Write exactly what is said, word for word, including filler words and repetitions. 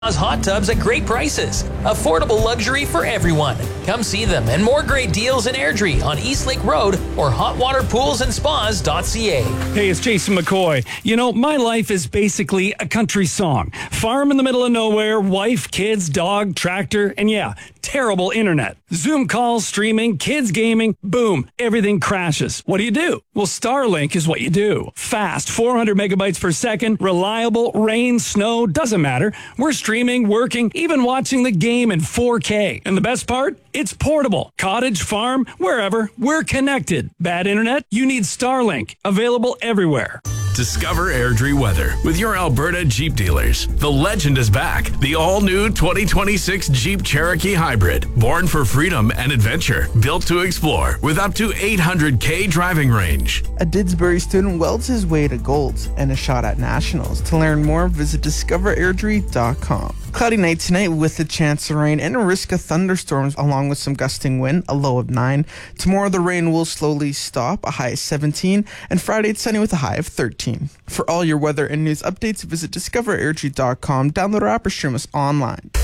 hot tubs at great prices. Affordable luxury for everyone. Come see them and more great deals in Airdrie on East Lake Road or hot water pools and spas dot c a. Hey, it's Jason McCoy. You know, my life is basically a country song. Farm in the middle of nowhere, wife, kids, dog, tractor, and yeah, terrible internet. Zoom calls, streaming, kids gaming, boom, everything crashes. What do you do? Well, Starlink is what you do. Fast, four hundred megabytes per second, reliable, rain, snow, doesn't matter. We're streaming, working, even watching the game in four K. And the best part? It's portable. Cottage, farm, wherever, we're connected. Bad internet? You need Starlink. Available everywhere. Discover Airdrie weather with your Alberta Jeep dealers. The legend is back. The all-new twenty twenty-six Jeep Cherokee Hybrid. Born for freedom and adventure. Built to explore with up to eight hundred K driving range. A Didsbury student welds his way to golds and a shot at nationals. To learn more, visit discover airdrie dot com. Cloudy night tonight with a chance of rain and a risk of thunderstorms along with some gusting wind, a low of nine. Tomorrow the rain will slowly stop, a high of seventeen, and Friday it's sunny with a high of thirteen. For all your weather and news updates, visit discover airdrie dot com. Download our app or stream us online.